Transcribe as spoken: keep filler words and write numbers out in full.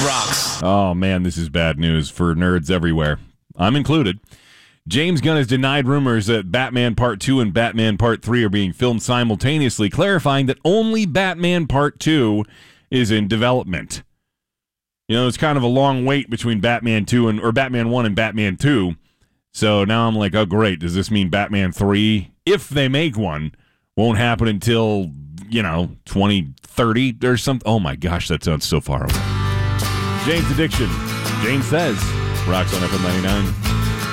rocks. Oh, man, this is bad news for nerds everywhere. I'm included. James Gunn has denied rumors that Batman Part two and Batman Part three are being filmed simultaneously, clarifying that only Batman Part two is in development. You know, it's kind of a long wait between Batman two and or Batman one and Batman two. So now I'm like, oh, great. Does this mean Batman three, if they make one, won't happen until, you know, twenty thirty or something? Oh, my gosh, that sounds so far away. Jane's Addiction. Jane Says. Rocks on F M ninety-nine.